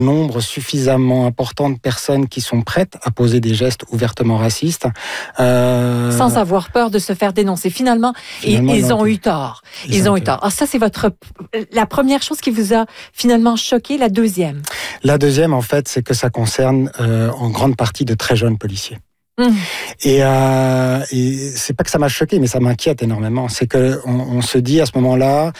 nombre suffisamment important de personnes qui sont prêtes à poser des gestes ouvertement racistes. Sans avoir peur de se faire dénoncer. Finalement ils ont eu tort. Ils ont eu tort. Alors ça, c'est la première chose qui vous a finalement choqué. La deuxième? La deuxième, en fait, c'est que ça concerne en grande partie de très jeunes policiers. Et c'est pas que ça m'a choqué, mais ça m'inquiète énormément. C'est que on se dit à ce moment-là,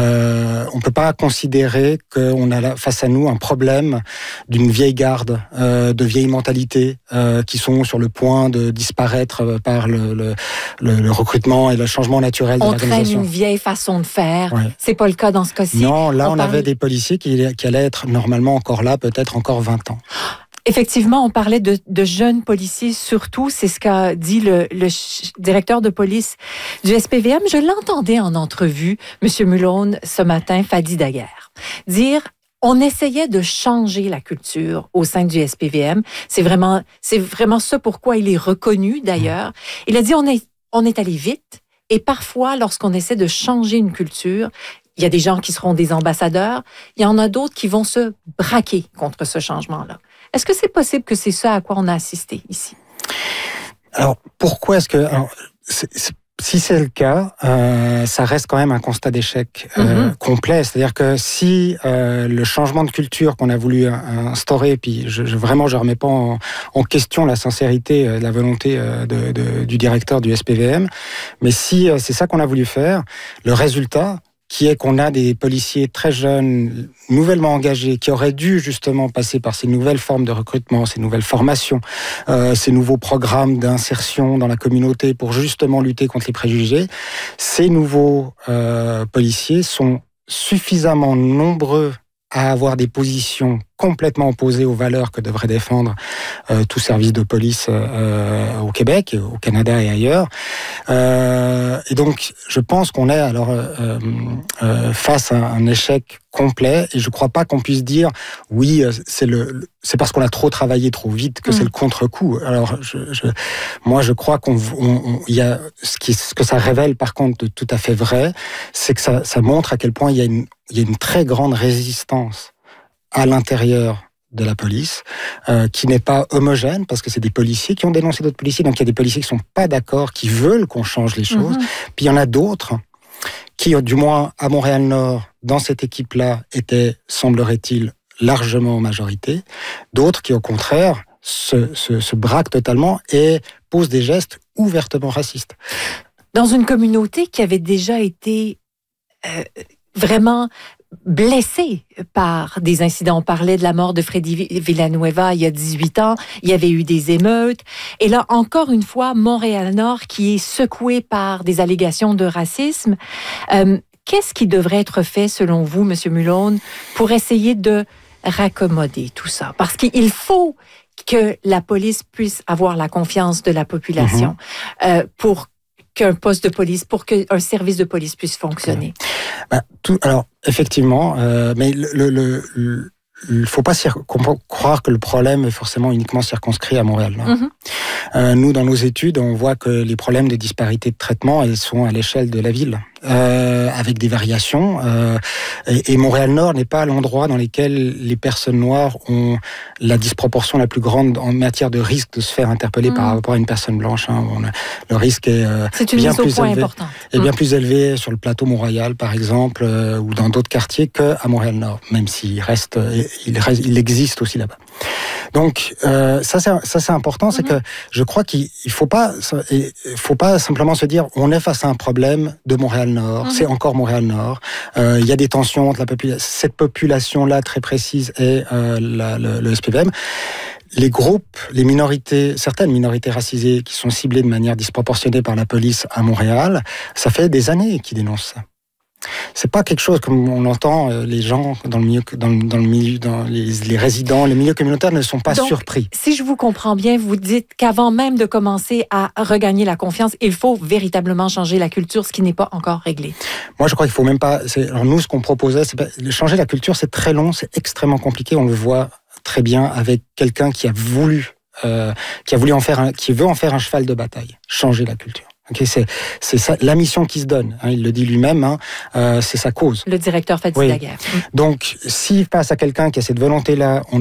on peut pas considérer qu'on a face à nous un problème d'une vieille garde, de vieilles mentalités qui sont sur le point de disparaître par le recrutement et le changement naturel de l'organisation. On traîne une vieille façon de faire. Ouais. C'est pas le cas dans ce cas-ci. Non, là on avait des policiers qui allaient être normalement encore là, peut-être encore 20 ans. Effectivement, on parlait de jeunes policiers surtout. C'est ce qu'a dit le directeur de police du SPVM. Je l'entendais en entrevue, M. Mulone, ce matin, Fadi Daguerre, dire on essayait de changer la culture au sein du SPVM. C'est vraiment ce pourquoi il est reconnu d'ailleurs. Il a dit on est allé vite et parfois, lorsqu'on essaie de changer une culture, il y a des gens qui seront des ambassadeurs, il y en a d'autres qui vont se braquer contre ce changement-là. Est-ce que c'est possible que c'est ça à quoi on a assisté ici? Alors, pourquoi est-ce que... si c'est le cas, ça reste quand même un constat d'échec complet. C'est-à-dire que si le changement de culture qu'on a voulu instaurer, puis je remets pas en question la sincérité, la volonté du directeur du SPVM, mais si c'est ça qu'on a voulu faire, le résultat qui est qu'on a des policiers très jeunes, nouvellement engagés, qui auraient dû justement passer par ces nouvelles formes de recrutement, ces nouvelles formations, ces nouveaux programmes d'insertion dans la communauté pour justement lutter contre les préjugés. Ces nouveaux policiers sont suffisamment nombreux à avoir des positions complètement opposées aux valeurs que devrait défendre tout service de police au Québec, au Canada et ailleurs. Et donc, je pense qu'on est alors face à un échec complet, et je crois pas qu'on puisse dire oui, c'est parce qu'on a trop travaillé trop vite que c'est le contre-coup. Alors, moi, je crois il y a ce que ça révèle par contre de tout à fait vrai, c'est que ça montre à quel point il y a une très grande résistance à l'intérieur de la police, qui n'est pas homogène, parce que c'est des policiers qui ont dénoncé d'autres policiers, donc il y a des policiers qui sont pas d'accord, qui veulent qu'on change les choses, puis il y en a d'autres qui, du moins à Montréal-Nord, dans cette équipe-là, étaient, semblerait-il, largement en majorité, d'autres qui, au contraire, se braquent totalement et posent des gestes ouvertement racistes. Dans une communauté qui avait déjà été vraiment blessé par des incidents. On parlait de la mort de Freddy Villanueva il y a 18 ans. Il y avait eu des émeutes. Et là, encore une fois, Montréal-Nord qui est secoué par des allégations de racisme. Qu'est-ce qui devrait être fait, selon vous, M. Mulone, pour essayer de raccommoder tout ça? Parce qu'il faut que la police puisse avoir la confiance de la population pour qu'un poste de police, pour qu'un service de police puisse fonctionner. Alors, effectivement, mais il faut pas croire que le problème est forcément uniquement circonscrit à Montréal. Nous, dans nos études, on voit que les problèmes de disparité de traitement, elles sont à l'échelle de la ville, avec des variations. Et Montréal-Nord n'est pas l'endroit dans lequel les personnes noires ont la disproportion la plus grande en matière de risque de se faire interpeller par rapport à une personne blanche. Le risque est bien plus élevé, bien plus élevé sur le plateau Mont-Royal, par exemple, ou dans d'autres quartiers qu'à Montréal-Nord, même s'il il existe aussi là-bas. Donc ça c'est important, c'est que je crois qu'il faut pas simplement se dire on est face à un problème de Montréal-Nord, c'est encore Montréal-Nord. Il y a des tensions entre cette population-là très précise et le SPVM. Les groupes, certaines minorités racisées qui sont ciblées de manière disproportionnée par la police à Montréal, ça fait des années qu'ils dénoncent ça. C'est pas quelque chose comme on entend, les gens dans le milieu, les résidents, les milieux communautaires ne sont pas surpris. Si je vous comprends bien, vous dites qu'avant même de commencer à regagner la confiance, il faut véritablement changer la culture, ce qui n'est pas encore réglé. Moi, je crois qu'il faut même pas. Alors nous, ce qu'on proposait, changer la culture, c'est très long, c'est extrêmement compliqué. On le voit très bien avec quelqu'un qui veut en faire un cheval de bataille, changer la culture. Okay, c'est ça, la mission qui se donne. Hein, il le dit lui-même. Hein, c'est sa cause. Le directeur Fatih Daguerre. Donc, si face à quelqu'un qui a cette volonté-là, on